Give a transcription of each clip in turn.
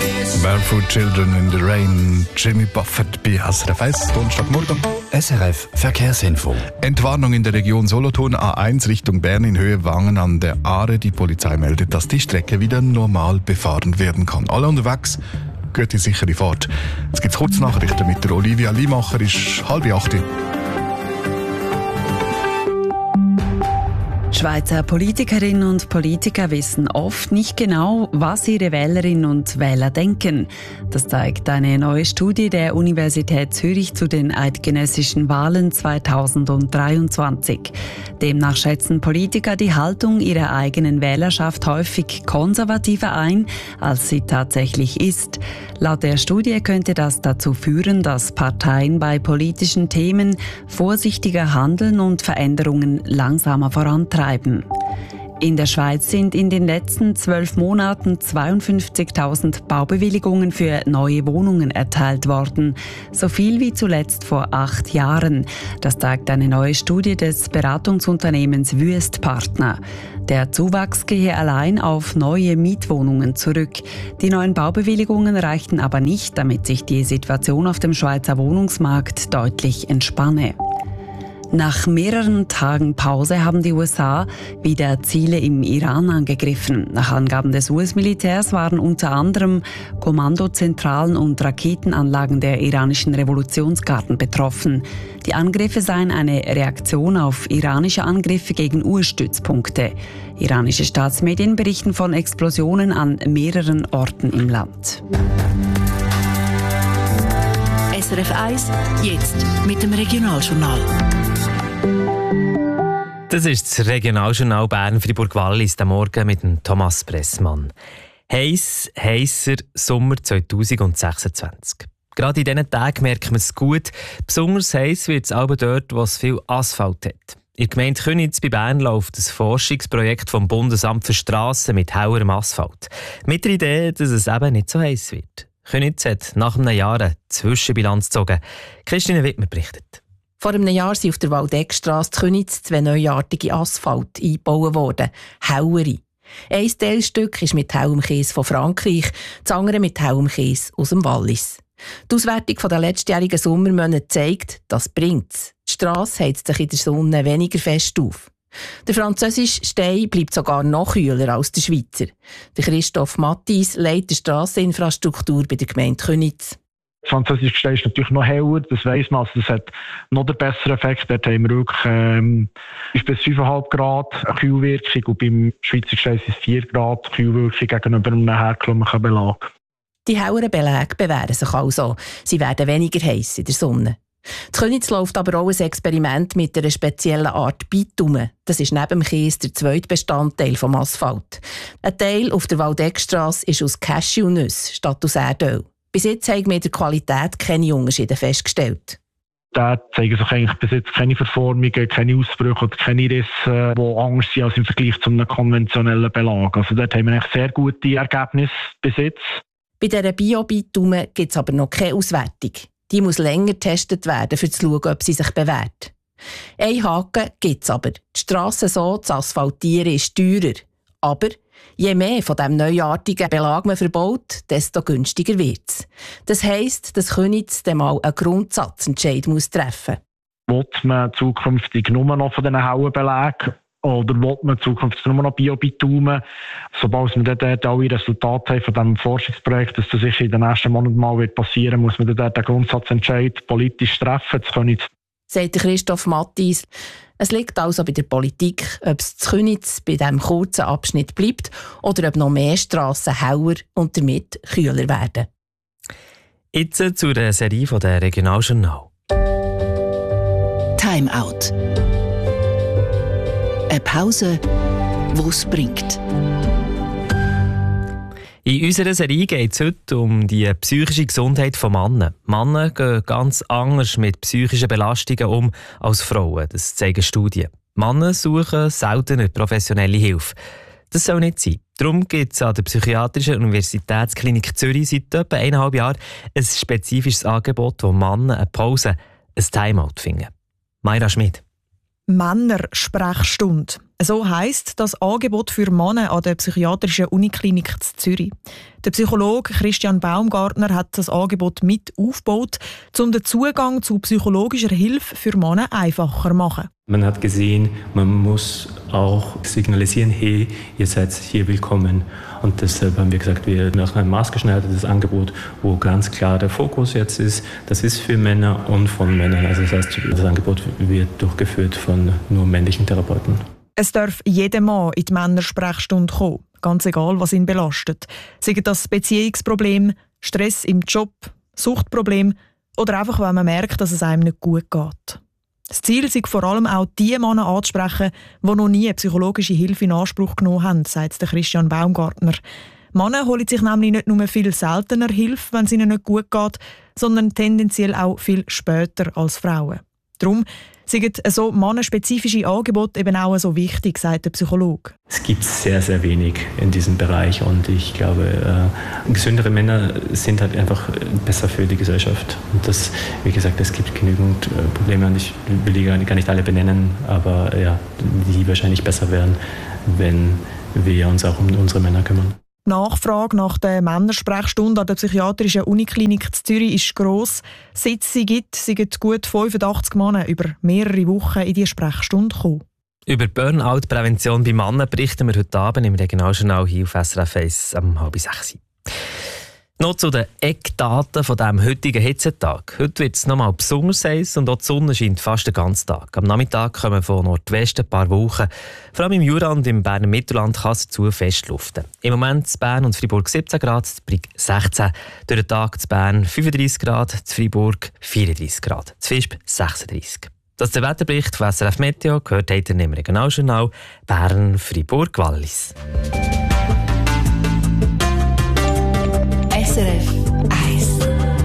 Barefoot Children in the Rain, Jimmy Buffett bei SRF 1, Donnerstagmorgen. SRF Verkehrsinfo. Entwarnung in der Region Solothurn, A1 Richtung Bern in Höhe Wangen an der Aare. Die Polizei meldet, dass die Strecke wieder normal befahren werden kann. Alle unterwegs, gute sichere Fahrt. Jetzt gibt es Kurznachrichten mit der Olivia Limacher, ist 7:30. Schweizer Politikerinnen und Politiker wissen oft nicht genau, was ihre Wählerinnen und Wähler denken. Das zeigt eine neue Studie der Universität Zürich zu den eidgenössischen Wahlen 2023. Demnach schätzen Politiker die Haltung ihrer eigenen Wählerschaft häufig konservativer ein, als sie tatsächlich ist. Laut der Studie könnte das dazu führen, dass Parteien bei politischen Themen vorsichtiger handeln und Veränderungen langsamer vorantreiben. In der Schweiz sind in den letzten 12 Monaten 52.000 Baubewilligungen für neue Wohnungen erteilt worden. So viel wie zuletzt vor 8 Jahren. Das zeigt eine neue Studie des Beratungsunternehmens Wüest Partner. Der Zuwachs gehe allein auf neue Mietwohnungen zurück. Die neuen Baubewilligungen reichten aber nicht, damit sich die Situation auf dem Schweizer Wohnungsmarkt deutlich entspanne. Nach mehreren Tagen Pause haben die USA wieder Ziele im Iran angegriffen. Nach Angaben des US-Militärs waren unter anderem Kommandozentralen und Raketenanlagen der iranischen Revolutionsgarden betroffen. Die Angriffe seien eine Reaktion auf iranische Angriffe gegen US-Stützpunkte. Iranische Staatsmedien berichten von Explosionen an mehreren Orten im Land. SRF 1, jetzt mit dem Regionaljournal. Das ist das Regionaljournal Bern-Fribourg-Wallis, der Morgen mit dem Thomas Pressmann. Heisser Sommer 2026. Gerade in diesen Tagen merkt man es gut. Besonders heiß wird es aber dort, wo es viel Asphalt hat. In der Gemeinde Köniz bei Bern läuft ein Forschungsprojekt vom Bundesamt für Strassen mit hauerem Asphalt. Mit der Idee, dass es eben nicht so heiß wird. Köniz hat nach einem Jahr eine Zwischenbilanz gezogen. Christine Wittmer berichtet. Vor einem Jahr sind auf der Waldeckstrasse in Köniz 2 neuartige Asphalt eingebaut worden. Hauere. Ein Teilstück ist mit hellem Kies von Frankreich, das andere mit hellem Kies aus dem Wallis. Die Auswertung der letztjährigen Sommermonate zeigt, das bringt's. Die Strasse heizt sich in der Sonne weniger fest auf. Der französische Stein bleibt sogar noch kühler als der Schweizer. Der Christoph Mattis leitet die Strasseninfrastruktur bei der Gemeinde Köniz. Das französische Gestein ist natürlich noch heller, das weiss man. Also das hat noch den besseren Effekt. Dort haben wir wirklich bis 5,5 Grad eine Kühlwirkung und beim Schweizer Gestein sind es 4 Grad Kühlwirkung gegenüber einem herkömmlichen Belag. Die helleren Belege bewähren sich also. Sie werden weniger heiß in der Sonne. In Köniz läuft aber auch ein Experiment mit einer speziellen Art Bitumen. Das ist neben dem Kies der zweite Bestandteil des Asphalt. Ein Teil auf der Waldeckstrasse ist aus Cashewnüsse statt aus Erdöl. Bis jetzt haben wir in der Qualität keine Unterschiede festgestellt. Da zeigen sich eigentlich bis jetzt keine Verformungen, keine Ausbrüche oder keine Risse, die anders sind als im Vergleich zu einem konventionellen Belag. Also dort haben wir eigentlich sehr gute Ergebnisse bis jetzt. Bei dieser Bio-Bitumen gibt es aber noch keine Auswertung. Die muss länger getestet werden, um zu schauen, ob sie sich bewährt. Ein Haken gibt es aber. Die Strasse so zu asphaltieren ist teurer. Aber je mehr von diesem neuartigen Belag man verbaut, desto günstiger wird es. Das heisst, dass Köniz dann mal einen Grundsatzentscheid treffen muss. Will man zukünftig nur noch von diesen hellen Belägen oder will man zukünftig nur noch Bio-Bitumen? Sobald wir dort alle Resultate haben von diesem Forschungsprojekt, das sicher in den nächsten Monaten mal passieren wird, muss man dort den Grundsatzentscheid politisch treffen. Das Köniz. Sagt Christoph Mattis. Es liegt also bei der Politik, ob es zu Köniz bei diesem kurzen Abschnitt bleibt oder ob noch mehr Strassen heller und damit kühler werden. Jetzt zu der Serie von der Regionaljournal. Time Out. Eine Pause, die es bringt. In unserer Serie geht es heute um die psychische Gesundheit von Männern. Männer gehen ganz anders mit psychischen Belastungen um als Frauen, das zeigen Studien. Männer suchen seltener professionelle Hilfe. Das soll nicht sein. Darum gibt es an der Psychiatrischen Universitätsklinik Zürich seit etwa 1,5 Jahren ein spezifisches Angebot, wo Männer eine Pause, ein Timeout finden. Mayra Schmid. Männersprechstunde. So heisst das Angebot für Männer an der psychiatrischen Uniklinik in Zürich. Der Psychologe Christian Baumgartner hat das Angebot mit aufgebaut, um den Zugang zu psychologischer Hilfe für Männer einfacher zu machen. Man hat gesehen, man muss auch signalisieren, hey, ihr seid hier willkommen. Und deshalb haben wir gesagt, wir machen ein maßgeschneidertes Angebot, wo ganz klar der Fokus jetzt ist. Das ist für Männer und von Männern. Also das heißt, das Angebot wird durchgeführt von nur männlichen Therapeuten. Es darf jeder Mann in die Männersprechstunde kommen, ganz egal, was ihn belastet. Sei das Beziehungsproblem, Stress im Job, Suchtproblem oder einfach, wenn man merkt, dass es einem nicht gut geht. Das Ziel ist vor allem auch, die Männer anzusprechen, die noch nie psychologische Hilfe in Anspruch genommen haben, sagt Christian Baumgartner. Männer holen sich nämlich nicht nur viel seltener Hilfe, wenn es ihnen nicht gut geht, sondern tendenziell auch viel später als Frauen. Darum sind so mannenspezifische Angebote eben auch so wichtig, sagt der Psychologe. Es gibt sehr, sehr wenig in diesem Bereich und ich glaube, gesündere Männer sind halt einfach besser für die Gesellschaft. Und das, wie gesagt, es gibt genügend Probleme und ich will die gar nicht alle benennen, aber ja, die wahrscheinlich besser wären, wenn wir uns auch um unsere Männer kümmern. Die Nachfrage nach der Männersprechstunde an der psychiatrischen Uniklinik in Zürich ist gross. Seit es sie gibt, sind gut 85 Männer über mehrere Wochen in die Sprechstunde gekommen. Über Burnout-Prävention bei Männern berichten wir heute Abend im Regionaljournal hier auf SRF 1 um 5:30. Noch zu den Eckdaten von diesem heutigen Hitzetag. Heute wird es nochmal besonders heiß und auch die Sonne scheint fast den ganzen Tag. Am Nachmittag kommen von Nordwesten ein paar Wolken. Vor allem im Jura und im Berner Mittelland kann es dazu festluften. Im Moment in Bern und Freiburg 17 Grad, in Brig 16. Durch den Tag in Bern 35 Grad, in Freiburg 34 Grad, in Visp 36. Das ist der Wetterbericht von SRF Meteo, gehört heute im Regionaljournal Bern, Freiburg, Wallis. SRF 1.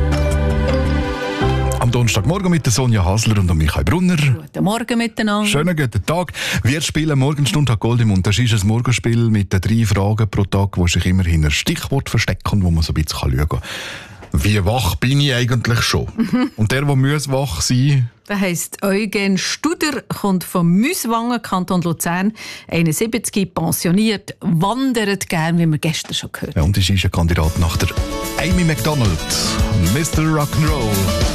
Am Donnerstagmorgen mit der Sonja Hasler und Michael Brunner. Guten Morgen miteinander. Schönen guten Tag. Wir spielen Morgenstunde hat Gold im Mund. Das ist ein Morgenspiel mit den 3 Fragen pro Tag, die sich immer hinter Stichwort verstecken, wo man so ein bisschen schauen kann. Wie wach bin ich eigentlich schon? Und der muss wach sein. Das heisst, Eugen Studer kommt vom Müswangen, Kanton Luzern, 71, pensioniert, wandert gern, wie wir gestern schon gehört haben. Ja, und ist ein Kandidat nach der Amy McDonald, Mr. Rock'n'Roll.